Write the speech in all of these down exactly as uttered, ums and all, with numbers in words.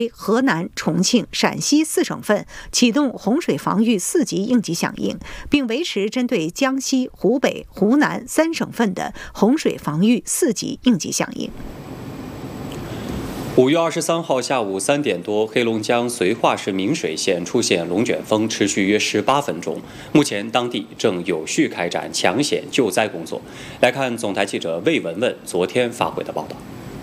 河南、重庆、陕西四省份启动洪水防御四级应急响应，并维持针对江西、湖北、湖南三省份的洪水防御四级应急响应。 五月二十三号下午三点多，黑龙江绥化市明水县出现龙卷风，持续约十八分钟。目前当地正有序开展抢险救灾工作。来看总台记者魏文文昨天发回的报道。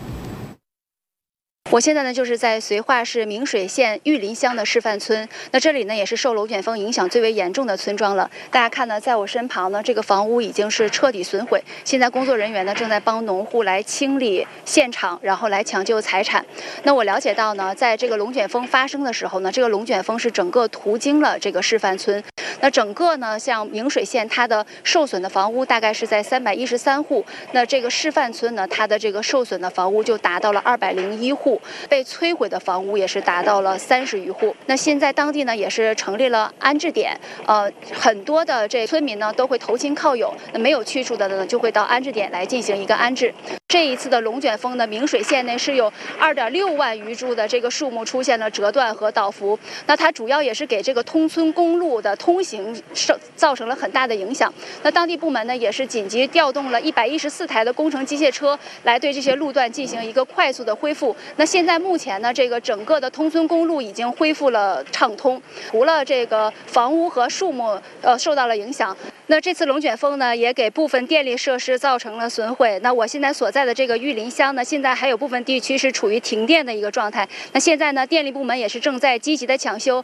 我现在呢就是在绥化市明水县玉林乡的示范村，那这里呢也是受龙卷风影响最为严重的村庄了。大家看呢，在我身旁呢，这个房屋已经是彻底损毁，现在工作人员呢正在帮农户来清理现场，然后来抢救财产。那我了解到呢，在这个龙卷风发生的时候呢，这个龙卷风是整个途经了这个示范村。那整个呢，像明水县它的受损的房屋大概是在三百一十三户，那这个示范村呢，它的这个受损的房屋就达到了二百零一户。被摧毁的房屋也是达到了三十余户。那现在当地呢也是成立了安置点，呃，很多的这村民呢都会投亲靠友，那没有去处的呢就会到安置点来进行一个安置。这一次的龙卷风呢，明水县内是有二点六万余株的这个树木出现了折断和倒伏，那它主要也是给这个通村公路的通行受造成了很大的影响。那当地部门呢也是紧急调动了一百一十四台的工程机械车来对这些路段进行一个快速的恢复。那现在目前呢，这个整个的通村公路已经恢复了畅通，除了这个房屋和树木呃受到了影响，那这次龙卷风呢也给部分电力设施造成了损毁。那我现在所在的这个玉林乡呢，现在还有部分地区是处于停电的一个状态。那现在呢，电力部门也是正在积极的抢修。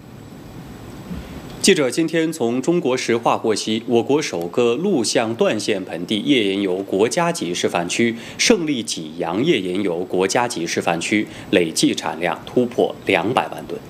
记者今天从中国石化获悉，我国首个陆相断线盆地页岩油国家级示范区胜利济阳页岩油国家级示范区累计产量突破两百万吨。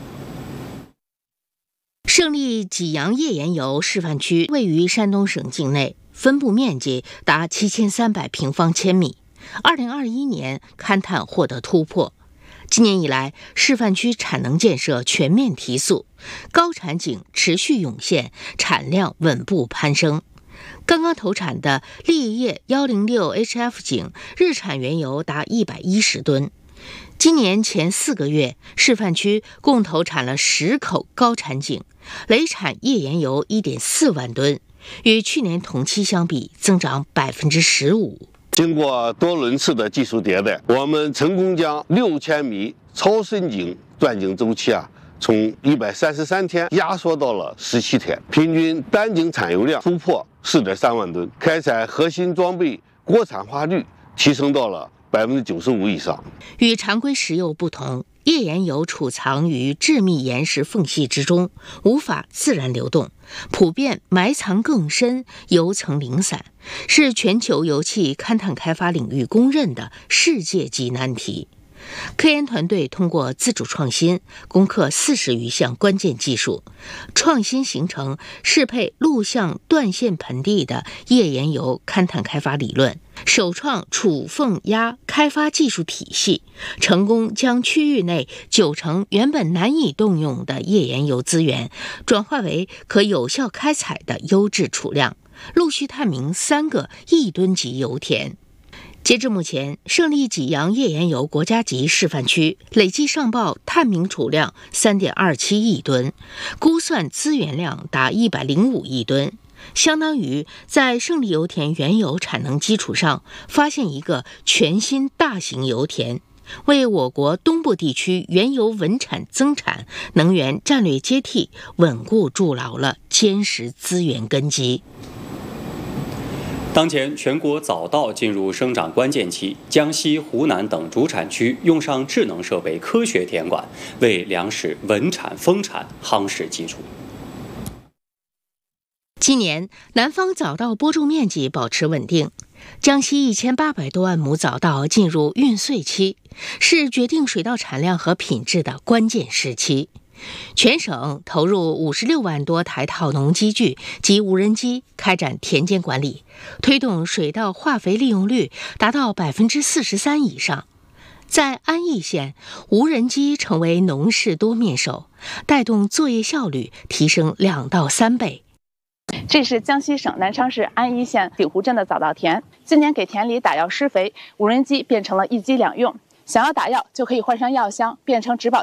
胜利济阳页岩油示范区位于山东省境内，分布面积达七千三百平方千米。二零二一年勘探获得突破。今年以来，示范区产能建设全面提速，高产井持续涌现，产量稳步攀升。刚刚投产的立业一零六 H F 井日产原油达一百一十吨。今年前四个月，示范区共投产了十口高产井，累产页岩油一点四万吨，与去年同期相比增长百分之十五。 经过多轮次的技术迭代，我们成功将六千米超深井钻井周期啊，从一百三十三天压缩到了十七天，平均单井产油量突破四点三万吨，开采核心装备国产化率提升到了百分之九十五以上。 与常规石油不同，页岩油储藏于致密岩石缝隙之中，无法自然流动，普遍埋藏更深，油层零散，是全球油气勘探开发领域公认的世界级难题。科研团队通过自主创新，攻克四十余项关键技术，创新形成适配陆相断线盆地的页岩油勘探开发理论，首创储缝压开发技术体系，成功将区域内九成原本难以动用的页岩油资源转化为可有效开采的优质储量，陆续探明三个亿吨级油田。截至目前，胜利济阳页岩油国家级示范区累计上报探明储量 三点二七亿吨，估算资源量达一百零五亿吨，相当于在胜利油田原有产能基础上发现一个全新大型油田，为我国东部地区原油稳产增产、能源战略接替稳固筑牢了坚实资源根基。 当前全国早稻进入生长关键期，江西、湖南等主产区用上智能设备科学田管，为粮食稳产丰产夯实基础。 今年南方早稻播种面积保持稳定，江西一千八百多万亩早稻进入孕穗期，是决定水稻产量和品质的关键时期。全省投入五十六万多台套农机具及无人机开展田间管理，推动水稻化肥利用率达到百分之四十三以上。在安邑县，无人机成为农事多面手，带动作业效率提升两到三倍。 这是江西省南昌市安邑县鼎湖镇的早稻田，今年给田里打药施肥，无人机变成了一机两用。想要打药就可以换上药箱，变成植保